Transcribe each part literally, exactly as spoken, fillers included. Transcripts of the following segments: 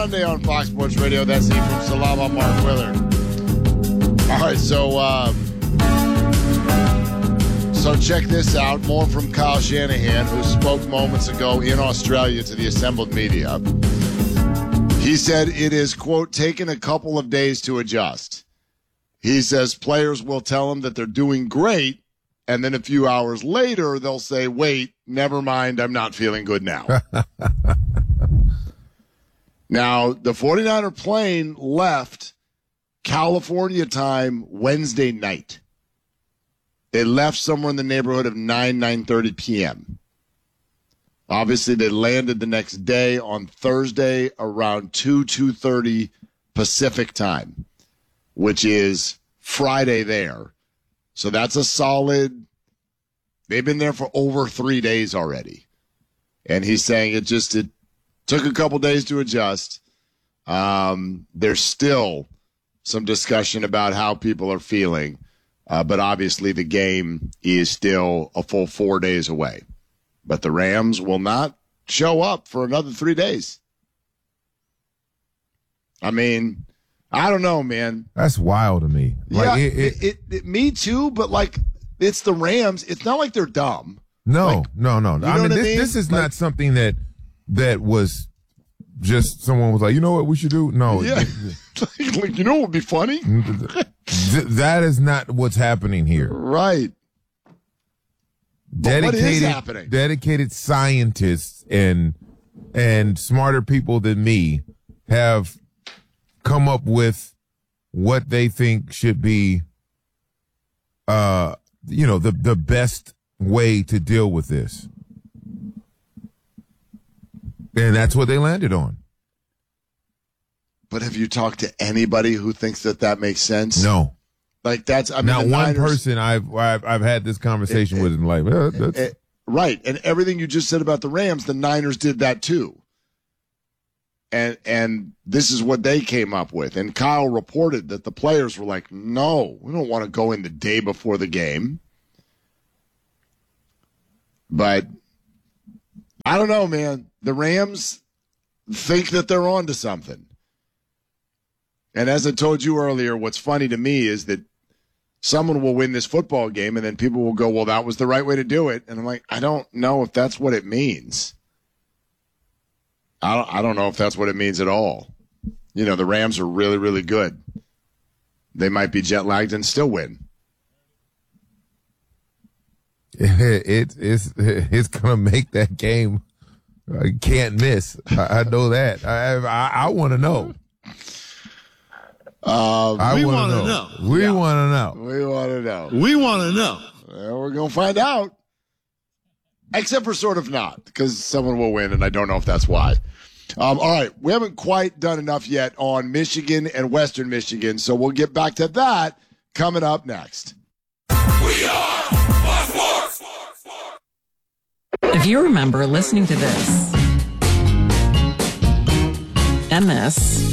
Sunday on Fox Sports Radio. That's Heat from Salama, Mark Willard. All right, so um, so check this out. More from Kyle Shanahan, who spoke moments ago in Australia to the assembled media. He said it is, quote, taken a couple of days to adjust. He says players will tell him that they're doing great, and then a few hours later, they'll say, wait, never mind, I'm not feeling good now. Now, the 49er plane left California time Wednesday night. They left somewhere in the neighborhood of nine, nine thirty p.m. Obviously, they landed the next day on Thursday around two, two thirty Pacific time, which is Friday there. So that's a solid, they've been there for over three days already. And he's saying it just it took a couple days to adjust. Um, there's still some discussion about how people are feeling, uh, but obviously the game is still a full four days away. But the Rams will not show up for another three days. I mean, I don't know, man. That's wild to me. Like, yeah, it, it, it, it, it, me too, but like, it's the Rams. It's not like they're dumb. No, like, no, no. I mean, this, I mean, this is like, not something that that was just someone was like, you know what we should do? No. Yeah. Like, you know what would be funny? That is not what's happening here. Right. But dedicated, what is happening? Dedicated scientists and and smarter people than me have come up with what they think should be, uh, you know, the the best way to deal with this, and that's what they landed on. But have you talked to anybody who thinks that that makes sense? No. Like that's, I mean, not one Niners, person I've, I've I've had this conversation it, with, and like, well, that's... It, right, and everything you just said about the Rams, the Niners did that too, and and this is what they came up with. And Kyle reported that the players were like, "No, we don't want to go in the day before the game." But I don't know, man. The Rams think that they're on to something. And as I told you earlier, what's funny to me is that someone will win this football game and then people will go, well, that was the right way to do it. And I'm like, I don't know if that's what it means. I don't, I don't know if that's what it means at all. You know, the Rams are really, really good. They might be jet lagged and still win. It, it's it's going to make that game. I can't miss. I, I know that. I I, I want to know. Um, I we want to know. know. We yeah. want to know. We want to know. We want to know. Well, we're going to find out. Except for sort of not, because someone will win, and I don't know if that's why. Um, all right, we haven't quite done enough yet on Michigan and Western Michigan, so we'll get back to that coming up next. We are Fox Sports. If you remember listening to this and this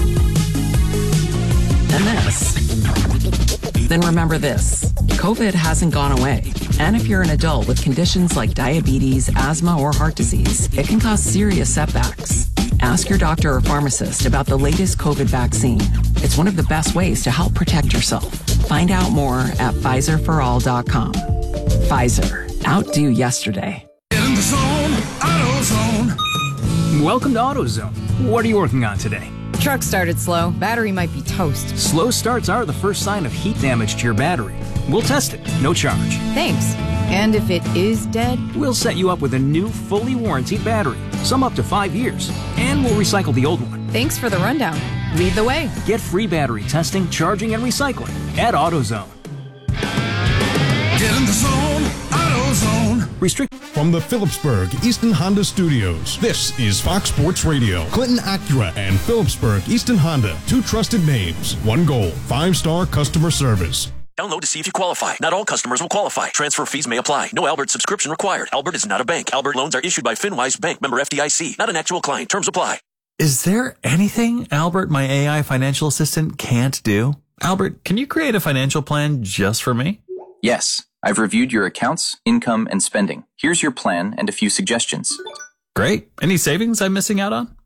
and this, then remember this. COVID hasn't gone away. And if you're an adult with conditions like diabetes, asthma, or heart disease, it can cause serious setbacks. Ask your doctor or pharmacist about the latest COVID vaccine. It's one of the best ways to help protect yourself. Find out more at Pfizer for all dot com. Pfizer. Outdo yesterday. Get in the zone, AutoZone. Welcome to AutoZone. What are you working on today? Truck started slow. Battery might be toast. Slow starts are the first sign of heat damage to your battery. We'll test it, no charge. Thanks. And if it is dead? We'll set you up with a new, fully warranted battery, some up to five years, and we'll recycle the old one. Thanks for the rundown. Lead the way. Get free battery testing, charging, and recycling at AutoZone. Get in the zone, AutoZone. Restrict. From the Phillipsburg Easton Honda Studios, this is Fox Sports Radio. Clinton Acura and Phillipsburg Easton Honda, two trusted names, one goal, five-star customer service. Download to see if you qualify. Not all customers will qualify. Transfer fees may apply. No Albert subscription required. Albert is not a bank. Albert loans are issued by FinWise Bank, member F D I C. Not an actual client. Terms apply. Is there anything Albert, my A I financial assistant, can't do? Albert, can you create a financial plan just for me? Yes. I've reviewed your accounts, income, and spending. Here's your plan and a few suggestions. Great. Any savings I'm missing out on?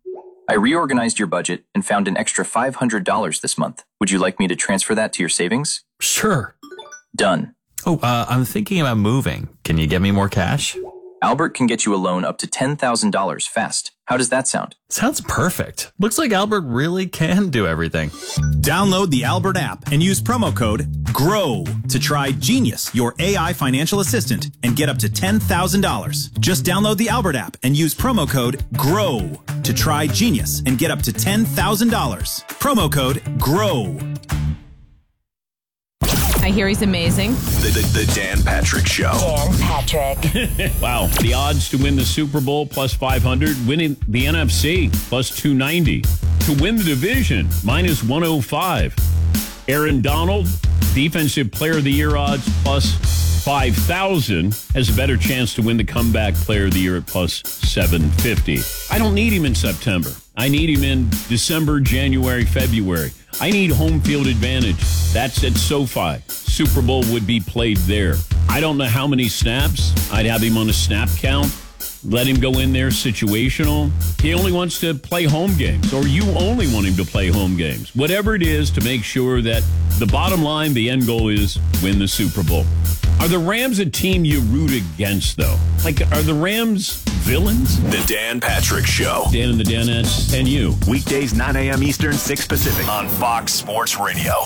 I reorganized your budget and found an extra five hundred dollars this month. Would you like me to transfer that to your savings? Sure. Done. Oh, uh, I'm thinking about moving. Can you get me more cash? Albert can get you a loan up to ten thousand dollars fast. How does that sound? Sounds perfect. Looks like Albert really can do everything. Download the Albert app and use promo code GROW to try Genius, your A I financial assistant, and get up to ten thousand dollars. Just download the Albert app and use promo code GROW to try Genius and get up to ten thousand dollars. Promo code GROW. I hear he's amazing. The, the, the Dan Patrick Show. Dan Patrick. Wow. The odds to win the Super Bowl, plus five hundred. Winning the N F C, plus two ninety. To win the division, minus one oh five. Aaron Donald, Defensive Player of the Year odds, plus five thousand. Has a better chance to win the Comeback Player of the Year at plus seven fifty. I don't need him in September. I need him in December, January, February. I need home field advantage. That's at SoFi. Super Bowl would be played there. I don't know how many snaps. I'd have him on a snap count. Let him go in there situational. He only wants to play home games, or you only want him to play home games. Whatever it is to make sure that the bottom line, the end goal is win the Super Bowl. Are the Rams a team you root against, though? Like, are the Rams villains? The Dan Patrick Show. Dan and the Danettes and you. Weekdays, nine a.m. Eastern, six Pacific on Fox Sports Radio.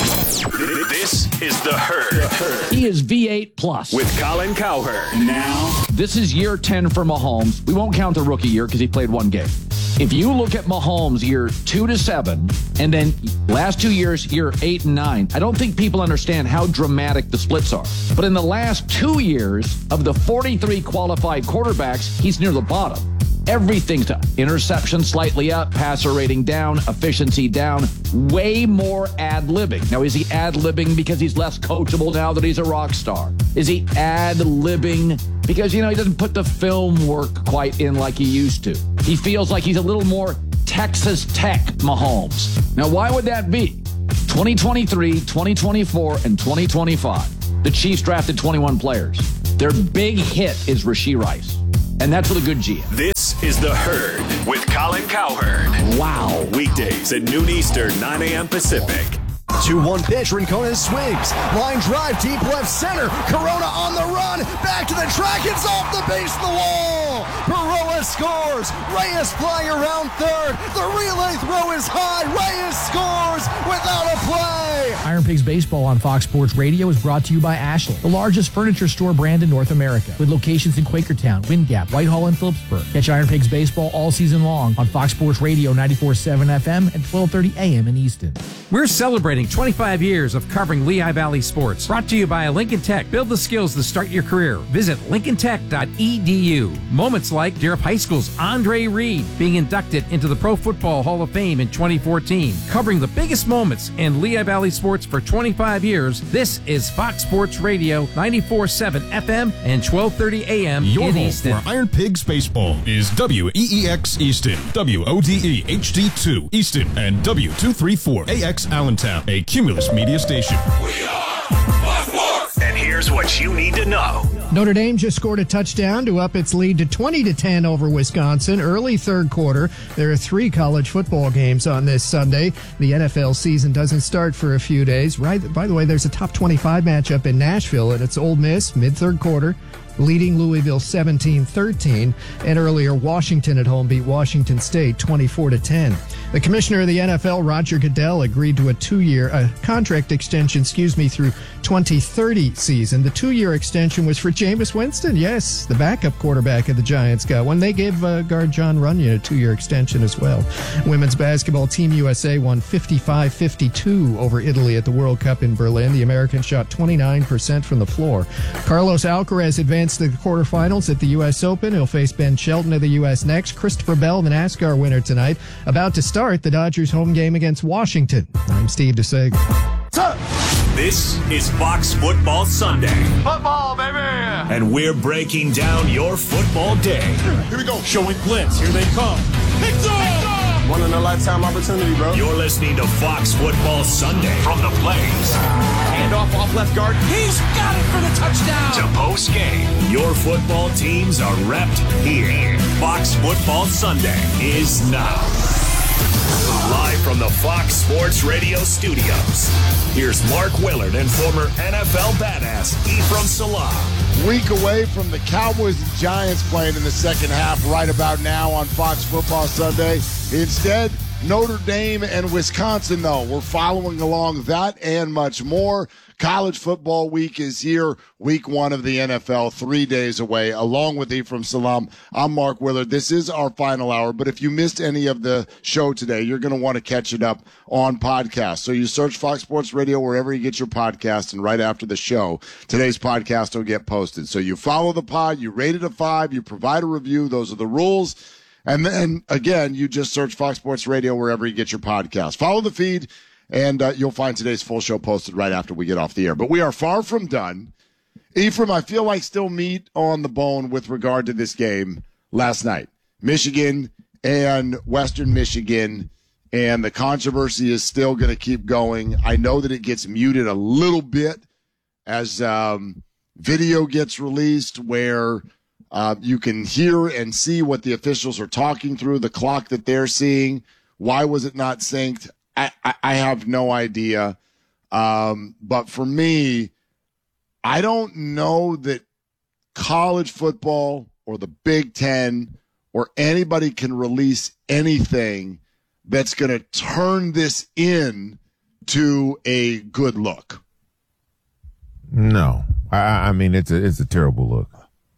This is The Herd. He is V eight plus. With Colin Cowherd. Now, this is year ten for Mahomes. We won't count the rookie year because he played one game. If you look at Mahomes year two to seven, and then last two years, year eight and nine, I don't think people understand how dramatic the splits are. But in the last two years of the forty-three qualified quarterbacks, he's near the bottom. Everything's up. Interception slightly up, passer rating down, efficiency down, way more ad-libbing. Now, is he ad-libbing because he's less coachable now that he's a rock star? Is he ad-libbing because, you know, he doesn't put the film work quite in like he used to? He feels like he's a little more Texas Tech Mahomes. Now, why would that be? twenty twenty-three, twenty twenty-four, and twenty twenty-five. The Chiefs drafted twenty-one players. Their big hit is Rashee Rice. And that's with a good G M. This is The Herd with Colin Cowherd. Wow. Weekdays at noon Eastern, nine a.m. Pacific. two one pitch. Rincon swings. Line drive, deep left center. Corona on the run. Back to the track. It's off the base of the wall. Baroa scores. Reyes flying around third. The relay throw is high. Reyes scores without a play. Iron Pigs Baseball on Fox Sports Radio is brought to you by Ashland, the largest furniture store brand in North America, with locations in Quakertown, Wind Gap, Whitehall, and Phillipsburg. Catch Iron Pigs Baseball all season long on Fox Sports Radio ninety-four point seven F M and twelve thirty A M in Easton. We're celebrating twenty-five years of covering Lehigh Valley sports. Brought to you by Lincoln Tech. Build the skills to start your career. Visit lincoln tech dot e d u. Moments like Deerp High School's Andre Reed being inducted into the Pro Football Hall of Fame in twenty fourteen. Covering the biggest moments in Lehigh Valley sports for twenty-five years, this is Fox Sports Radio ninety-four point seven F M and twelve thirty A M Your in home Easton. for Iron Pigs Baseball is W E E X Easton, W O D E H D two Easton, and W two thirty-four A X Allentown, a Cumulus media station. We are Fox Sports. And here's what you need to know. Notre Dame just scored a touchdown to up its lead to twenty to ten over Wisconsin early third quarter. There are three college football games on this Sunday. The N F L season doesn't start for a few days. Right. By the way, there's a top twenty-five matchup in Nashville, and it's Ole Miss mid-third quarter, leading Louisville seventeen thirteen, and earlier Washington at home beat Washington State twenty-four to ten. The commissioner of the N F L, Roger Goodell, agreed to a two-year uh, contract extension, excuse me, through twenty thirty season. The two-year extension was for Jameis Winston. Yes, the backup quarterback of the Giants got one. They gave uh, guard John Runyon a two-year extension as well. Women's basketball Team U S A won fifty-five fifty-two over Italy at the World Cup in Berlin. The Americans shot twenty-nine percent from the floor. Carlos Alcaraz advanced to the quarterfinals at the U S Open. He'll face Ben Shelton of the U S next. Christopher Bell, the NASCAR winner tonight, about to start the Dodgers home game against Washington. I'm Steve DeSeg. This is Fox Football Sunday. Football, baby! And we're breaking down your football day. Here we go. Showing blitz. Here they come. Picked off! One in a lifetime opportunity, bro. You're listening to Fox Football Sunday from the Plains. Hand off off left guard. He's got it for the touchdown. To post game, your football teams are repped here. Fox Football Sunday is now. Live from the Fox Sports Radio studios, here's Mark Willard and former N F L badass Ephraim Salaam. Week away from the Cowboys and Giants playing in the second half right about now on Fox Football Sunday. Instead, Notre Dame and Wisconsin, though. We're following along that and much more. College football week is here. Week one of the N F L, three days away. Along with Ephraim Salaam, I'm Mark Willard. This is our final hour, but if you missed any of the show today, you're going to want to catch it up on podcast. So you search Fox Sports Radio wherever you get your podcast, and right after the show, today's podcast will get posted. So you follow the pod, you rate it a five, you provide a review. Those are the rules. And then, again, you just search Fox Sports Radio wherever you get your podcast. Follow the feed, and uh, you'll find today's full show posted right after we get off the air. But we are far from done. Ephraim, I feel like still meat on the bone with regard to this game last night. Michigan and Western Michigan, and the controversy is still going to keep going. I know that it gets muted a little bit as um, video gets released where uh, you can hear and see what the officials are talking through, the clock that they're seeing. Why was it not synced? I, I, I have no idea. Um, but for me, I don't know that college football or the Big Ten or anybody can release anything that's going to turn this in to a good look. No, I, I mean, it's a, it's a terrible look,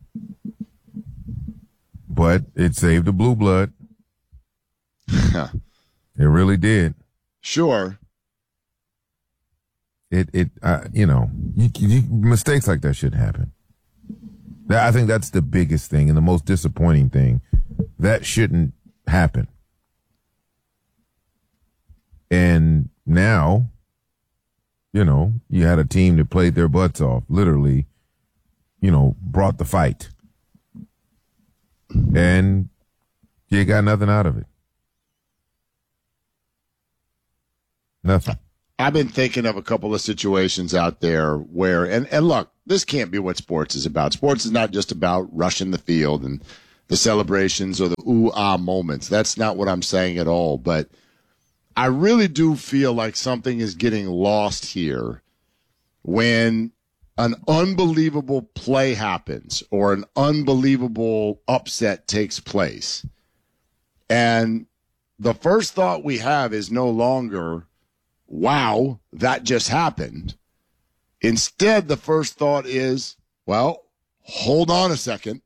but it saved the blue blood. It really did. Sure. It, it, uh, you know, you, you, mistakes like that shouldn't happen. That, I think that's the biggest thing and the most disappointing thing. That shouldn't happen. And now, you know, you had a team that played their butts off, literally, you know, brought the fight. And you got nothing out of it. Nothing. I've been thinking of a couple of situations out there where, and, and look, this can't be what sports is about. Sports is not just about rushing the field and the celebrations or the ooh-ah moments. That's not what I'm saying at all. But I really do feel like something is getting lost here when an unbelievable play happens or an unbelievable upset takes place. And the first thought we have is no longer, wow, that just happened. Instead, the first thought is, well, hold on a second.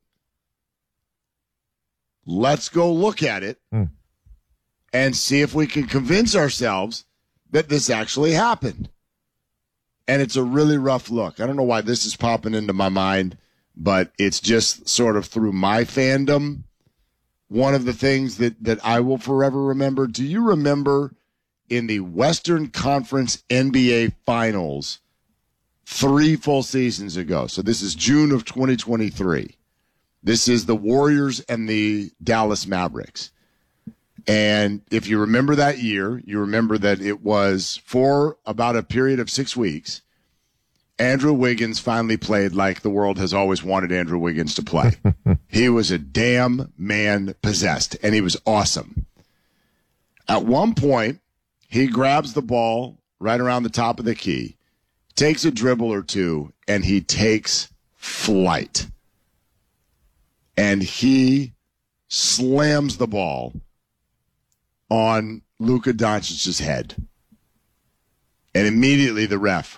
Let's go look at it mm. and see if we can convince ourselves that this actually happened. And it's a really rough look. I don't know why this is popping into my mind, but it's just sort of through my fandom. One of the things that, that I will forever remember. Do you remember in the Western Conference N B A Finals three full seasons ago? So this is June of twenty twenty-three. This is the Warriors and the Dallas Mavericks. And if you remember that year, you remember that it was for about a period of six weeks. Andrew Wiggins finally played like the world has always wanted Andrew Wiggins to play. He was a damn man possessed, and he was awesome. At one point, he grabs the ball right around the top of the key, takes a dribble or two, and he takes flight. And he slams the ball on Luka Doncic's head. And immediately the ref,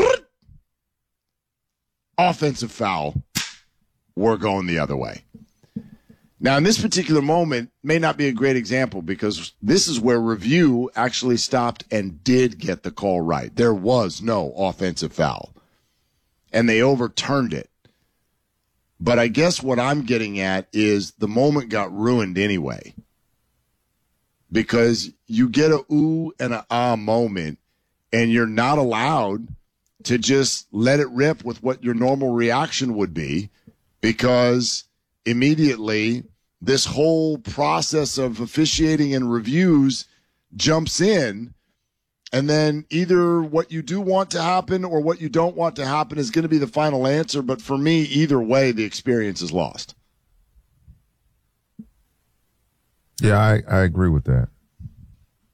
offensive foul, we're going the other way. Now, in this particular moment, may not be a great example because this is where review actually stopped and did get the call right. There was no offensive foul, and they overturned it. But I guess what I'm getting at is the moment got ruined anyway because you get a ooh and a ah moment, and you're not allowed to just let it rip with what your normal reaction would be because immediately this whole process of officiating and reviews jumps in, and then either what you do want to happen or what you don't want to happen is going to be the final answer. But for me, either way, the experience is lost. Yeah, I, I agree with that.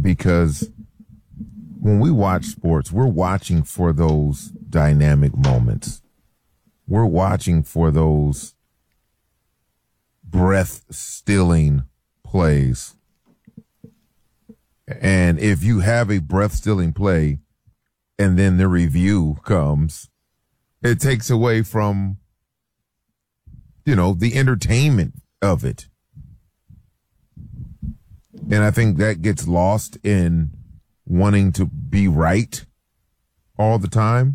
because when we watch sports, we're watching for those dynamic moments. We're watching for those breath-stealing plays. And if you have a breath-stealing play and then the review comes, it takes away from, you know, the entertainment of it. And I think that gets lost in wanting to be right all the time.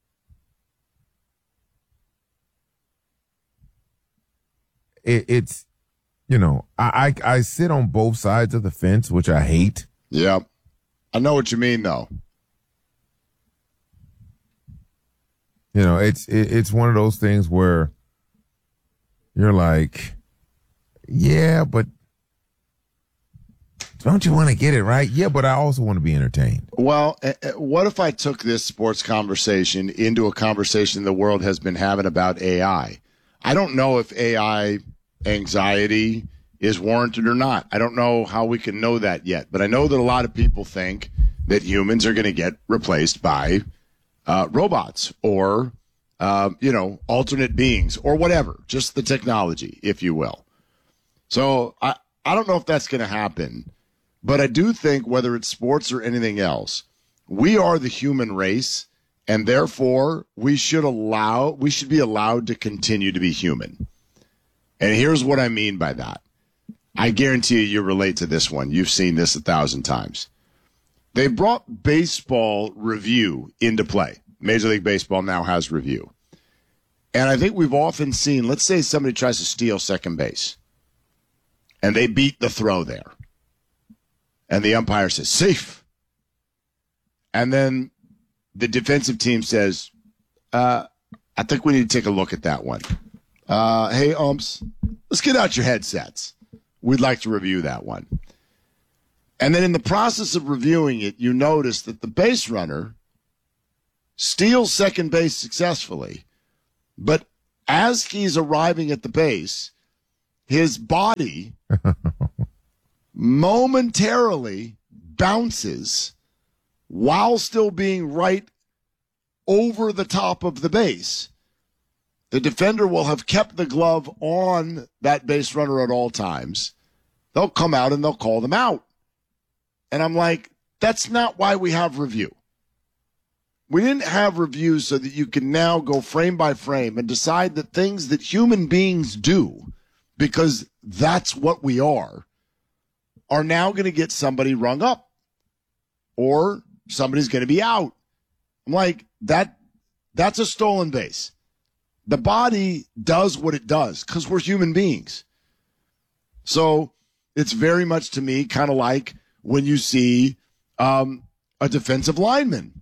It, it's, you know, I, I I sit on both sides of the fence, which I hate. Yep. I know what you mean, though. You know, it's it, it's one of those things where you're like, yeah, but don't you want to get it right? Yeah, but I also want to be entertained. Well, uh, what if I took this sports conversation into a conversation the world has been having about A I? I don't know if A I anxiety is warranted or not. I don't know how we can know that yet, but I know that a lot of people think that humans are going to get replaced by uh, robots or, uh, you know, alternate beings or whatever, just the technology, if you will. So I, I don't know if that's going to happen, but I do think whether it's sports or anything else, we are the human race, and therefore we should allow, we should be allowed to continue to be human. And here's what I mean by that. I guarantee you you relate to this one. You've seen this a thousand times. They brought baseball review into play. Major League Baseball now has review. And I think we've often seen, let's say somebody tries to steal second base, and they beat the throw there. And the umpire says, safe. And then the defensive team says, uh, I think we need to take a look at that one. Uh, hey, umps, let's get out your headsets. We'd like to review that one. And then in the process of reviewing it, you notice that the base runner steals second base successfully. But as he's arriving at the base, his body momentarily bounces while still being right over the top of the base. The defender will have kept the glove on that base runner at all times. They'll come out and they'll call them out. And I'm like, that's not why we have review. We didn't have review so that you can now go frame by frame and decide that things that human beings do, because that's what we are, are now going to get somebody rung up or somebody's going to be out. I'm like, that that's a stolen base. The body does what it does because we're human beings. So it's very much to me kind of like when you see um, a defensive lineman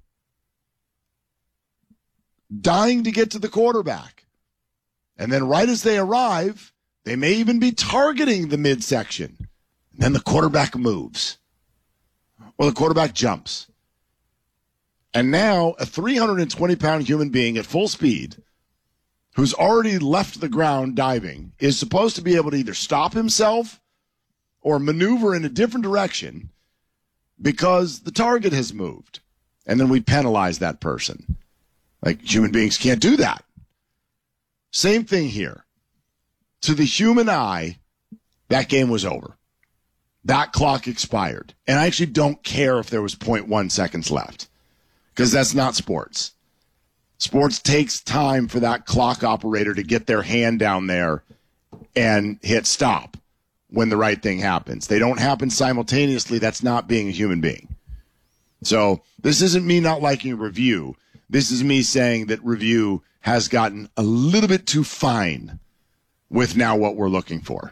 dying to get to the quarterback. And then right as they arrive, they may even be targeting the midsection. And then the quarterback moves. Or the quarterback jumps. And now a three hundred twenty pound human being at full speed who's already left the ground diving is supposed to be able to either stop himself or maneuver in a different direction because the target has moved. And then we penalize that person. Like, human beings can't do that. Same thing here. To the human eye, that game was over. That clock expired. And I actually don't care if there was zero point one seconds left because that's not sports. Sports takes time for that clock operator to get their hand down there and hit stop when the right thing happens. They don't happen simultaneously. That's not being a human being. So this isn't me not liking review. This is me saying that review has gotten a little bit too fine with now what we're looking for.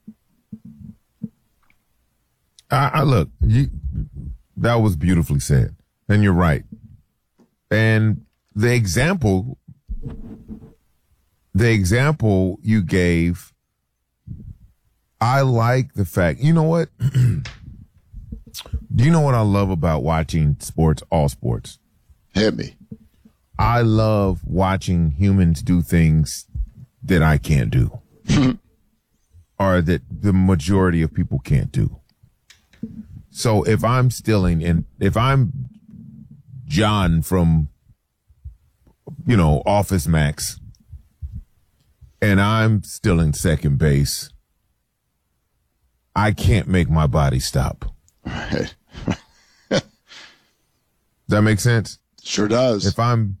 I, I look, you, that was beautifully said, and you're right. And the example, the example you gave, I like the fact, you know what? Do you know what I love about watching sports, all sports? Hit me. I love watching humans do things that I can't do or that the majority of people can't do. So if I'm stealing and if I'm John from, you know, Office Max, and I'm still in second base, I can't make my body stop. Right. Does that make sense? Sure does. If I'm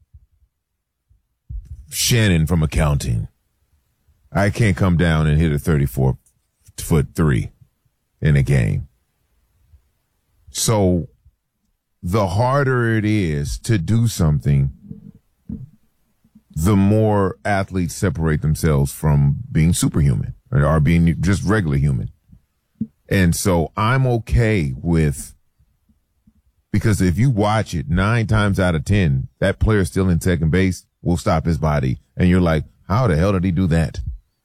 Shannon from accounting, I can't come down and hit a thirty-four foot three in a game. So the harder it is to do something, the more athletes separate themselves from being superhuman or being just regular human. And so I'm okay with, because if you watch it nine times out of ten, that player still in second base will stop his body. And you're like, how the hell did he do that?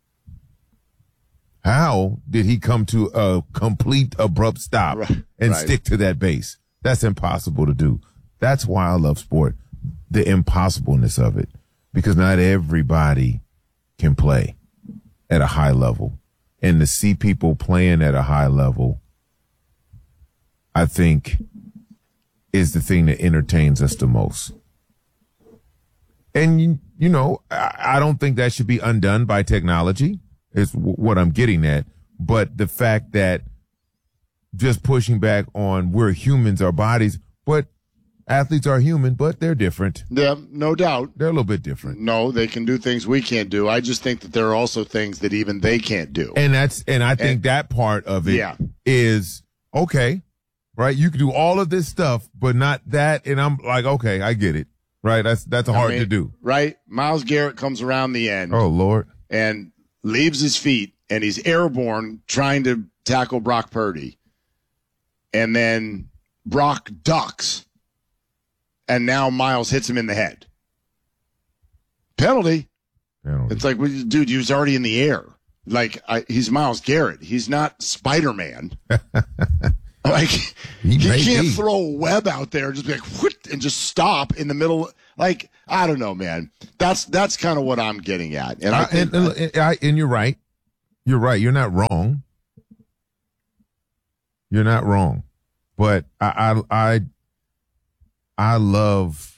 How did he come to a complete abrupt stop right, and right. stick to that base? That's impossible to do. That's why I love sport, the impossibleness of it, because not everybody can play at a high level. And to see people playing at a high level, I think, is the thing that entertains us the most. And, you, you know, I, I don't think that should be undone by technology, is w- what I'm getting at. But the fact that just pushing back on we're humans, our bodies, but athletes are human, but they're different. Yeah, no doubt. They're a little bit different. No, they can do things we can't do. I just think that there are also things that even they can't do. And that's, and I think and, that part of it yeah. is, okay, right? You can do all of this stuff, but not that. And I'm like, okay, I get it. Right? That's, that's hard I mean, to do. Right? Myles Garrett comes around the end. Oh, Lord. And leaves his feet, and he's airborne trying to tackle Brock Purdy. And then Brock ducks. And now Miles hits him in the head. Penalty. Penalty. It's like, well, dude, he was already in the air. Like, I, he's Myles Garrett. He's not Spider-Man. Like, he, he can't be. throw a web out there and just be like, whoop, and just stop in the middle. Like, I don't know, man. That's that's kind of what I'm getting at. And, I, and, and, and, I, and you're right. You're right. You're not wrong. You're not wrong. But I, I, I I love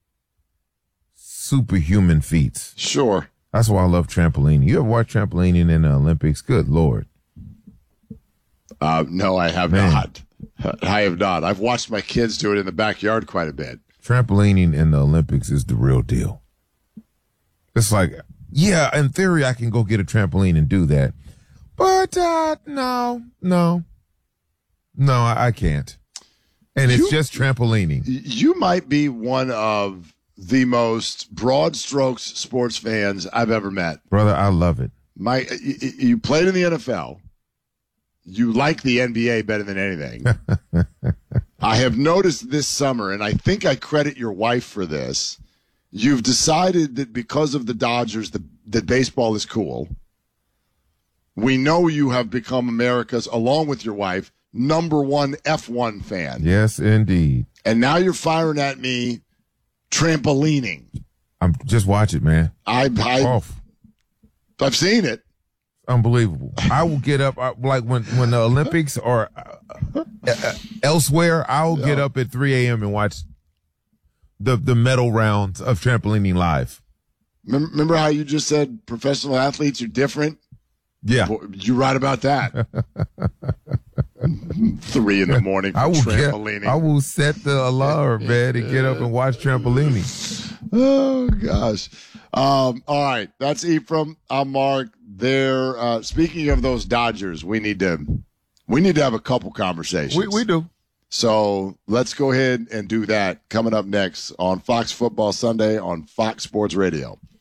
superhuman feats. Sure. That's why I love trampolining. You ever watch trampolining in the Olympics? Good Lord. Uh, no, I have Man. not. I have not. I've watched my kids do it in the backyard quite a bit. Trampolining in the Olympics is the real deal. It's like, yeah, in theory, I can go get a trampoline and do that. But uh, no, no, no, I, I can't. And it's you, just trampolining. You might be one of the most broad strokes sports fans I've ever met. Brother, I love it. My, you, you played in the N F L. You like the N B A better than anything. I have noticed this summer, and I think I credit your wife for this. You've decided that because of the Dodgers, that, that baseball is cool. We know you have become America's, along with your wife, number one F one fan. Yes, indeed. And now you're firing at me trampolining. I'm just watch it, man. I, I Off. I've seen it. Unbelievable. I will get up I, like when when the Olympics or uh, uh, elsewhere. I'll yeah. get up at three a.m. and watch the the medal rounds of trampolining live. Remember how you just said professional athletes are different? Yeah, you're right about that. Three in the morning for I will trampolining. Get, I will set the alarm, man, and get up and watch trampolining. Oh gosh. Um, all right, that's Ephraim. I'm Mark. There. Uh, speaking of those Dodgers, we need to we need to have a couple conversations. We we do. So let's go ahead and do that. Coming up next on Fox Football Sunday on Fox Sports Radio.